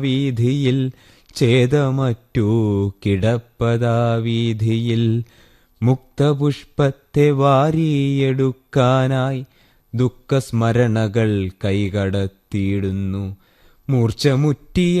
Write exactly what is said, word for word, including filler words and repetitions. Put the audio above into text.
വീഥിയിൽ ഛേദമറ്റു കിടപ്പതാ വീഥിയിൽ മുക്തപുഷ്പത്തെ വാരിയെടുക്കാനായി ദുഃഖസ്മരണകൾ കൈകടത്തിയിടുന്നു. മൂർച്ചമുറ്റിയ